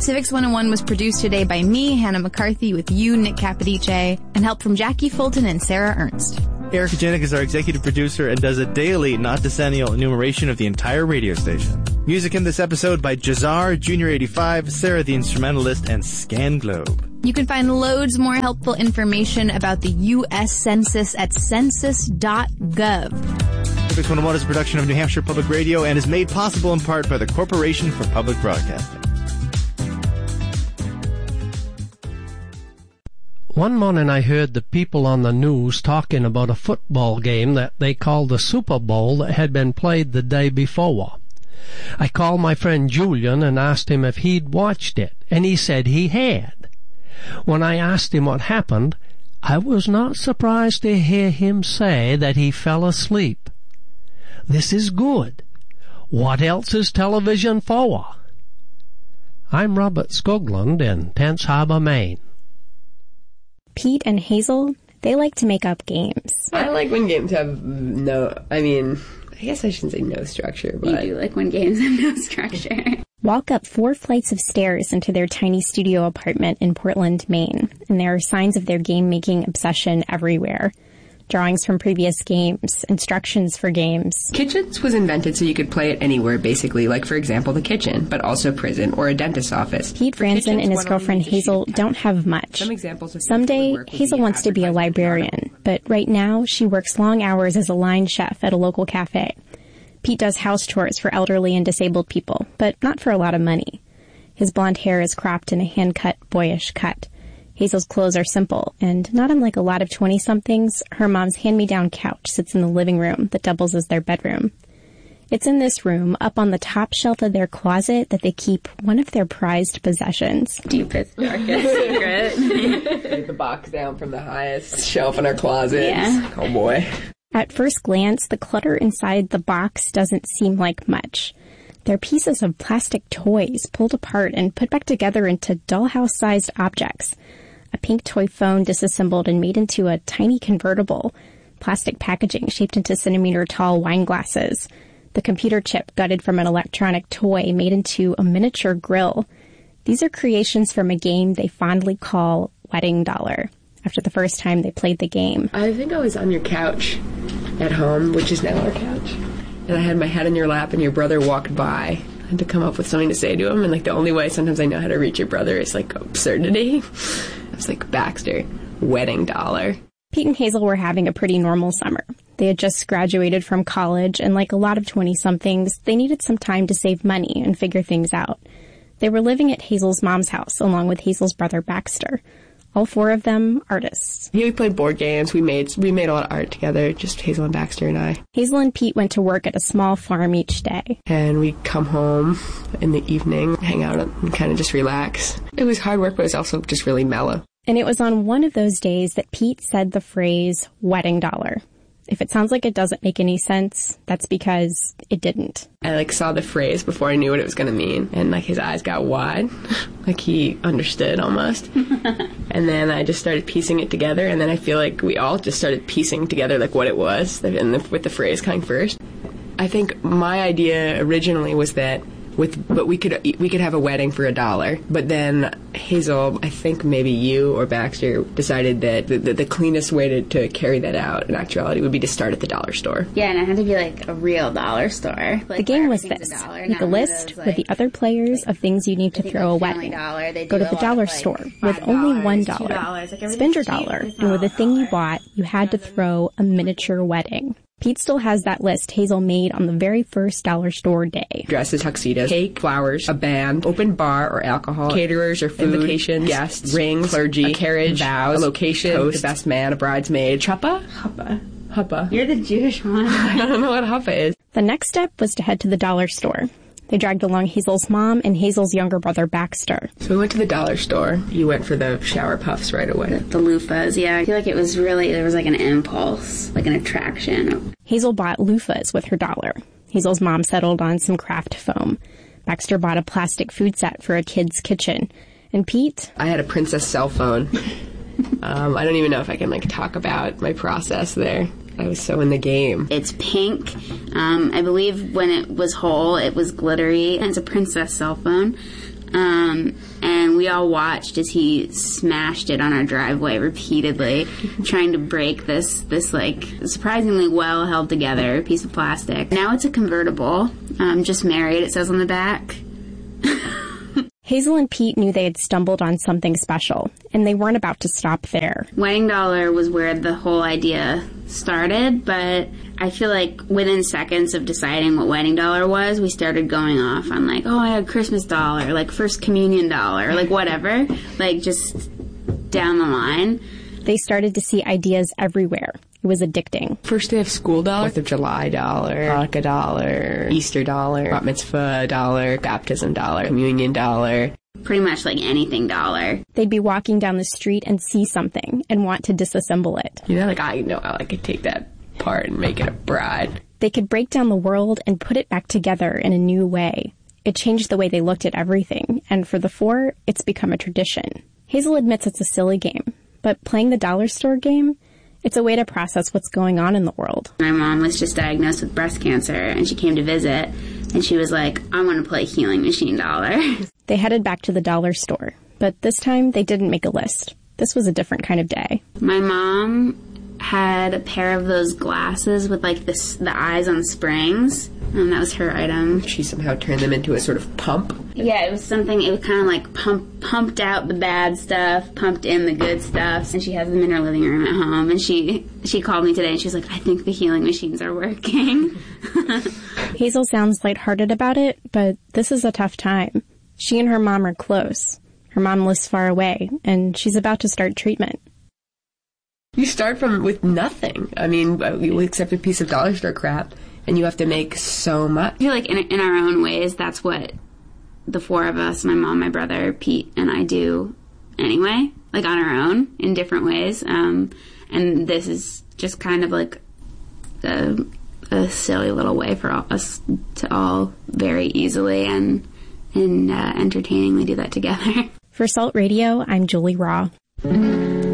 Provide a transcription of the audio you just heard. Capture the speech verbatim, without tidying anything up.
Civics one oh one was produced today by me, Hannah McCarthy, with you, Nick Capodice, and help from Jackie Fulton and Sarah Ernst. Erica Janik is our executive producer and does a daily, not decennial, enumeration of the entire radio station. Music in this episode by Jazar, Junior eighty-five, Sarah the Instrumentalist, and Scan Globe. You can find loads more helpful information about the U S Census at census dot gov. Civics one oh one is a production of New Hampshire Public Radio and is made possible in part by the Corporation for Public Broadcasting. One morning I heard the people on the news talking about a football game that they called the Super Bowl that had been played the day before. I called my friend Julian and asked him if he'd watched it, and he said he had. When I asked him what happened, I was not surprised to hear him say that he fell asleep. This is good. What else is television for? I'm Robert Skoglund in Tense Harbor, Maine. Pete and Hazel, they like to make up games. I like when games have no, I mean, I guess I shouldn't say no structure, but... You do like when games have no structure. Walk up four flights of stairs into their tiny studio apartment in Portland, Maine, and there are signs of their game-making obsession everywhere. Drawings from previous games, instructions for games. Kitchens was invented so you could play it anywhere, basically, like, for example, the kitchen, but also prison or a dentist's office. Pete Franzen and his girlfriend Hazel don't have much. Some examples of Someday, Hazel wants to be a librarian, but right now, she works long hours as a line chef at a local cafe. Pete does house chores for elderly and disabled people, but not for a lot of money. His blonde hair is cropped in a hand-cut, boyish cut. Hazel's clothes are simple, and not unlike a lot of twenty-somethings, her mom's hand-me-down couch sits in the living room that doubles as their bedroom. It's in this room, up on the top shelf of their closet, that they keep one of their prized possessions. Deepest, darkest secret. Take the box down from the highest shelf in our closet. Yeah. Oh boy. At first glance, the clutter inside the box doesn't seem like much. They're pieces of plastic toys pulled apart and put back together into dollhouse-sized objects. A pink toy phone disassembled and made into a tiny convertible. Plastic packaging shaped into centimeter-tall wine glasses. The computer chip gutted from an electronic toy made into a miniature grill. These are creations from a game they fondly call Wedding Dollar, after the first time they played the game. I think I was on your couch at home, which is now our couch. And I had my head in your lap and your brother walked by. I had to come up with something to say to him, and like the only way sometimes I know how to reach your brother is like absurdity. I was like, Baxter, Wedding Dollar. Pete and Hazel were having a pretty normal summer. They had just graduated from college, and like a lot of twenty-somethings, they needed some time to save money and figure things out. They were living at Hazel's mom's house, along with Hazel's brother Baxter. All four of them, artists. Yeah, we played board games. We made we made a lot of art together, just Hazel and Baxter and I. Hazel and Pete went to work at a small farm each day. And we'd come home in the evening, hang out and kind of just relax. It was hard work, but it was also just really mellow. And it was on one of those days that Pete said the phrase, wedding dollar. If it sounds like it doesn't make any sense, that's because it didn't. I, like, saw the phrase before I knew what it was going to mean, and, like, his eyes got wide. Like, he understood almost. And then I just started piecing it together, and then I feel like we all just started piecing together, like, what it was, and the, with the phrase coming first. I think my idea originally was that with, but we could we could have a wedding for a dollar. But then Hazel, I think maybe you or Baxter decided that the, the, the cleanest way to, to carry that out in actuality would be to start at the dollar store. Yeah, and it had to be like a real dollar store. Like the game was this. A Make a list those, like, with the other players like, of things you need to throw a wedding. Dollar, Go to the dollar of, like, store with only one dollar. Like, spend your dollar, and with the thing you bought, you had to throw a miniature wedding. Pete still has that list Hazel made on the very first dollar store day. Dresses, tuxedos, cake, flowers, a band, open bar or alcohol, caterers or food, invitations, guests, rings, clergy, a carriage, vows, a location, toast, the best man, a bridesmaid, chuppa? Huppa. Huppa. You're the Jewish one. I don't know what huppa is. The next step was to head to the dollar store. They dragged along Hazel's mom and Hazel's younger brother, Baxter. So we went to the dollar store. You went for the shower puffs right away. The, the loofahs, yeah. I feel like it was really, there was like an impulse, like an attraction. Hazel bought loofahs with her dollar. Hazel's mom settled on some craft foam. Baxter bought a plastic food set for a kid's kitchen. And Pete? I had a Princess cell phone. um, I don't even know if I can, like, talk about my process there. I was so in the game. It's pink. Um, I believe when it was whole, it was glittery. And it's a Princess cell phone. Um, and we all watched as he smashed it on our driveway repeatedly, trying to break this, this like, surprisingly well held together piece of plastic. Now it's a convertible. Um, just married, it says on the back. Hazel and Pete knew they had stumbled on something special, and they weren't about to stop there. Wedding Dollar was where the whole idea started, but I feel like within seconds of deciding what Wedding Dollar was, we started going off on like, oh, I had Christmas Dollar, like First Communion Dollar, like whatever, like just down the line. They started to see ideas everywhere. It was addicting. First day of school dollar, Fourth of July dollar, Hanukkah dollar, Easter dollar, Bat Mitzvah dollar, baptism dollar, communion dollar. Pretty much like anything dollar. They'd be walking down the street and see something and want to disassemble it. You know, like I know how I could take that part and make it a bride. They could break down the world and put it back together in a new way. It changed the way they looked at everything, and for the four, it's become a tradition. Hazel admits it's a silly game, but playing the dollar store game, it's a way to process what's going on in the world. My mom was just diagnosed with breast cancer, and she came to visit, and she was like, I want to play Healing Machine Dollar. They headed back to the dollar store, but this time they didn't make a list. This was a different kind of day. My mom had a pair of those glasses with like this, the eyes on springs, and that was her item. She somehow turned them into a sort of pump. Yeah, it was something, it was kind of like pump, pumped out the bad stuff, pumped in the good stuff, and she has them in her living room at home, and she she called me today and she's like, I think the healing machines are working. Hazel sounds lighthearted about it, but this is a tough time. She and her mom are close. Her mom lives far away, and she's about to start treatment. You start from with nothing. I mean, you accept a piece of dollar store crap, and you have to make so much. I feel like in, in our own ways, that's what the four of us, my mom, my brother, Pete, and I do anyway, like on our own in different ways. Um, and this is just kind of like a, a silly little way for all, us to all very easily and, and uh, entertainingly do that together. For Salt Radio, I'm Julie Raw.